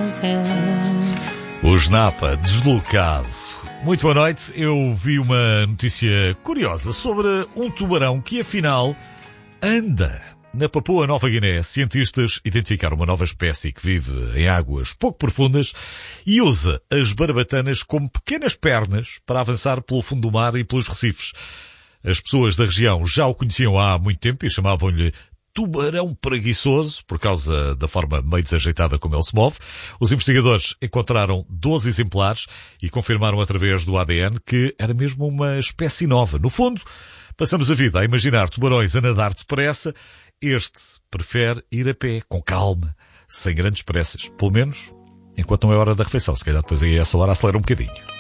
O Snapa, deslocado. Muito boa noite. Eu vi uma notícia curiosa sobre um tubarão que afinal anda. Na Papua Nova Guiné, cientistas identificaram uma nova espécie que vive em águas pouco profundas e usa as barbatanas como pequenas pernas para avançar pelo fundo do mar e pelos recifes. As pessoas da região já o conheciam há muito tempo e chamavam-lhe tubarão preguiçoso, por causa da forma meio desajeitada como ele se move. Os investigadores encontraram 12 exemplares e confirmaram através do ADN que era mesmo uma espécie nova. No fundo, passamos a vida a imaginar tubarões a nadar depressa. Este prefere ir a pé, com calma, sem grandes pressas. Pelo menos, enquanto não é hora da refeição. Se calhar depois aí a essa hora acelera um bocadinho.